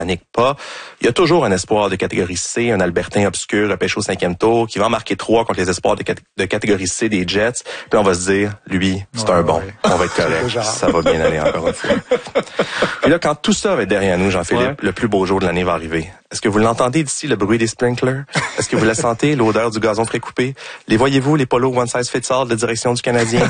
Pas. Il y a toujours un espoir de catégorie C, un Albertain obscur, repêché au 5e tour, qui va en marquer 3 contre les espoirs de catégorie C des Jets. Puis on va se dire, lui, c'est un bon. On va être correct. Ça va bien aller encore une fois. Et là, quand tout ça va être derrière nous, Jean-Philippe, le plus beau jour de l'année va arriver. Est-ce que vous l'entendez d'ici, le bruit des sprinklers? Est-ce que vous la sentez, l'odeur du gazon précoupé? Les voyez-vous, les polos one size fits all de direction du Canadien?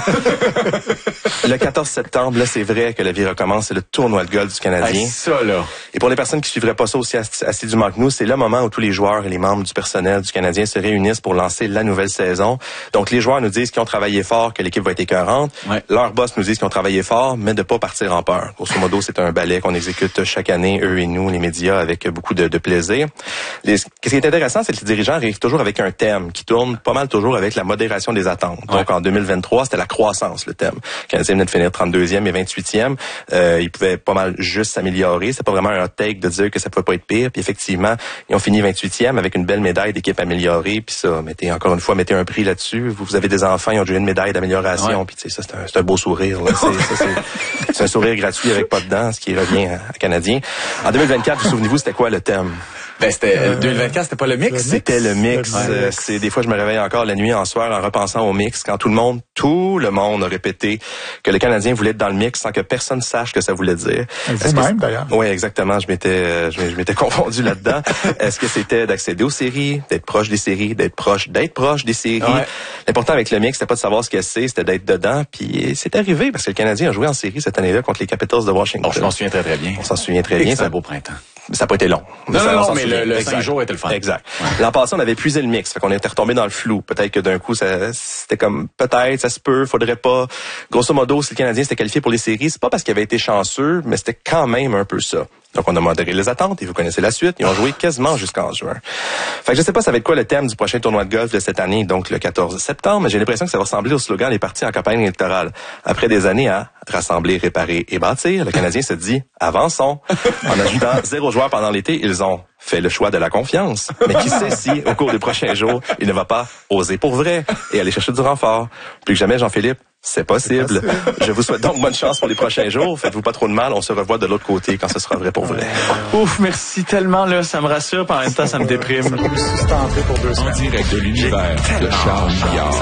Le 14 septembre, là, c'est vrai que la vie recommence. C'est le tournoi de golf du Canadien. Ça, là. Et pour les personnes qui suivraient pas ça aussi assidûment que nous, c'est le moment où tous les joueurs et les membres du personnel du Canadien se réunissent pour lancer la nouvelle saison. Donc, les joueurs nous disent qu'ils ont travaillé fort, que l'équipe va être écœurante. Ouais. Leurs boss nous disent qu'ils ont travaillé fort, mais de pas partir en peur. Grosso modo, c'est un ballet qu'on exécute chaque année, eux et nous, les médias, avec beaucoup de plaisir. Ce qui est intéressant, c'est que les dirigeants arrivent toujours avec un thème qui tourne pas mal toujours avec la modération des attentes. Donc, en 2023, c'était la croissance, le thème. Le Canadien venait de finir 32e et 28e. Ils pouvaient pas mal juste s'améliorer. C'est pas vraiment un hot take de dire que ça pouvait pas être pire. Puis effectivement, ils ont fini 28e avec une belle médaille d'équipe améliorée. Puis ça, mettez un prix là-dessus. Vous avez des enfants, ils ont déjà une médaille d'amélioration. Ouais. Puis tu sais, ça, c'est un beau sourire. Là. C'est un sourire gratuit avec pas de dents, ce qui revient à Canadien. En 2024, vous souvenez-vous, c'était quoi le thème? Ben, c'était 2024, c'était pas le mix? C'était le mix. C'est des fois, je me réveille encore la nuit en soir en repensant au mix, quand tout le monde a répété que le Canadien voulait être dans le mix sans que personne sache que ça voulait dire. Vous-même, d'ailleurs. Oui, exactement. Je m'étais confondu là-dedans. Est-ce que c'était d'accéder aux séries, d'être proche des séries, d'être proche des séries? Ouais. L'important avec le mix, c'était pas de savoir ce que c'était d'être dedans. Puis c'est arrivé parce que le Canadien a joué en série cette année-là contre les Capitals de Washington. Oh, je m'en souviens très, très bien. On s'en souvient très bien. C'est un beau printemps. Ça n'a pas été long. Non, mais le 5 jours était le fun. Exact. Ouais. L'an passé, on avait épuisé le mix. Fait qu'on était retombé dans le flou. Peut-être que d'un coup, c'était comme, peut-être, ça se peut, faudrait pas. Grosso modo, si le Canadien s'était qualifié pour les séries, c'est pas parce qu'il avait été chanceux, mais c'était quand même un peu ça. Donc, on a modéré les attentes et vous connaissez la suite. Ils ont joué quasiment jusqu'en juin. Fait que je sais pas ça va être quoi le thème du prochain tournoi de golf de cette année, donc le 14 septembre, mais j'ai l'impression que ça va ressembler au slogan des partis en campagne électorale. Après des années à rassembler, réparer et bâtir, le Canadien se dit « avançons ». En ajoutant 0 joueur pendant l'été, ils ont fait le choix de la confiance. Mais qui sait si, au cours des prochains jours, il ne va pas oser pour vrai et aller chercher du renfort. Plus que jamais, Jean-Philippe, c'est possible. Je vous souhaite donc bonne chance pour les prochains jours. Faites-vous pas trop de mal. On se revoit de l'autre côté quand ce sera vrai pour vrai. Ouf, merci tellement, là. Ça me rassure, puis en même temps, ça me déprime. Ça peut sustenter pour 2 semaines. En direct de l'univers de Charles Milliard.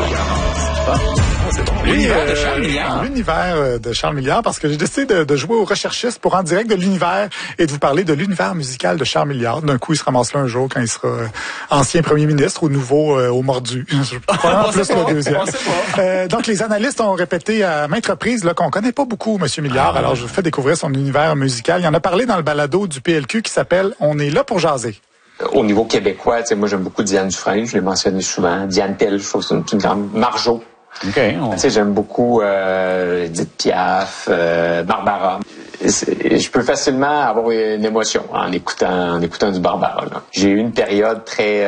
L'univers de Charles Milliard. L'univers de Charles Milliard, parce que j'ai décidé de jouer aux recherchistes pour En direct de l'univers et de vous parler de l'univers musical de Charles Milliard. D'un coup, il se ramasse là un jour quand il sera ancien premier ministre ou nouveau au mordu. Probablement plus le deuxième. Donc, les analystes ont répété à maintes reprises là, qu'on connaît pas beaucoup M. Milliard. Alors, je vous fais découvrir son univers musical. Il en a parlé dans le balado du PLQ qui s'appelle « On est là pour jaser ». Au niveau québécois, moi, j'aime beaucoup Diane Dufresne. Je l'ai mentionné souvent. Diane Pell, je trouve que c'est une grande... Marjo. Okay, j'aime beaucoup Edith Piaf, Barbara. Je peux facilement avoir une émotion en écoutant du Barbara. Là. J'ai eu une période très...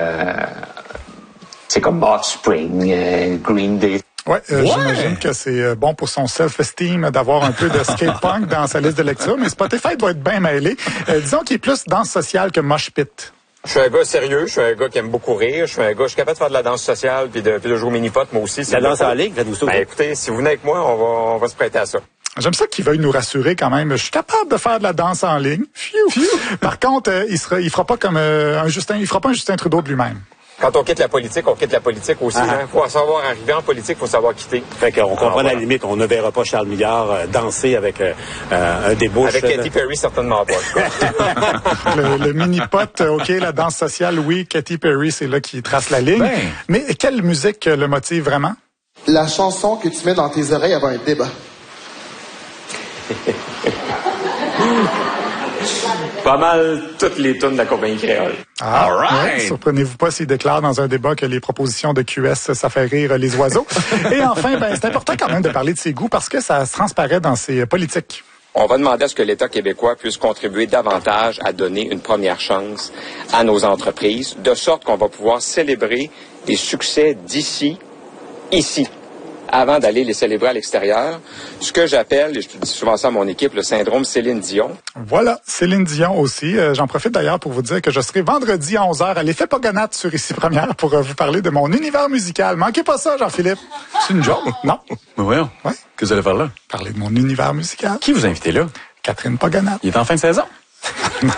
c'est comme Offspring, Green Day. Ouais, j'imagine que c'est bon pour son self-esteem d'avoir un peu de skate punk dans sa liste de lecture, mais Spotify doit être bien mêlé. Disons qu'il est plus danse sociale que mosh pit. Je suis un gars sérieux, je suis un gars qui aime beaucoup rire, je suis capable de faire de la danse sociale puis de jouer au mini-pot, moi aussi. La danse en ligne, faites-vous ça? Ben, écoutez, si vous venez avec moi, on va se prêter à ça. J'aime ça qu'il veuille nous rassurer quand même. Je suis capable de faire de la danse en ligne. Par contre, il fera pas comme il fera pas un Justin Trudeau de lui-même. Quand on quitte la politique aussi. Il faut savoir arriver en politique, il faut savoir quitter. Fait qu'on comprend la limite. On ne verra pas Charles Milliard danser avec un débauche. Avec Katy Perry, certainement pas. le mini-pot, OK, la danse sociale, oui. Katy Perry, c'est là qui trace la ligne. Ben. Mais quelle musique le motive vraiment? La chanson que tu mets dans tes oreilles avant un débat. Pas mal toutes les tunes de la compagnie créole. Ah, right. Ouais, surprenez-vous pas s'il déclare dans un débat que les propositions de QS, ça fait rire les oiseaux. Et enfin, c'est important quand même de parler de ses goûts parce que ça se transparaît dans ses politiques. On va demander à ce que l'État québécois puisse contribuer davantage à donner une première chance à nos entreprises, de sorte qu'on va pouvoir célébrer les succès d'ici, ici, avant d'aller les célébrer à l'extérieur. Ce que j'appelle, et je dis souvent ça à mon équipe, le syndrome Céline Dion. Voilà, Céline Dion aussi. J'en profite d'ailleurs pour vous dire que je serai vendredi à 11h à l'Effet Pogonat sur Ici Première pour vous parler de mon univers musical. Manquez pas ça, Jean-Philippe. C'est une joke, non? Mais voyons. Ouais. Qu'est-ce que vous allez faire là? Parler de mon univers musical. Qui vous a invité là? Catherine Pogonat. Il est en fin de saison.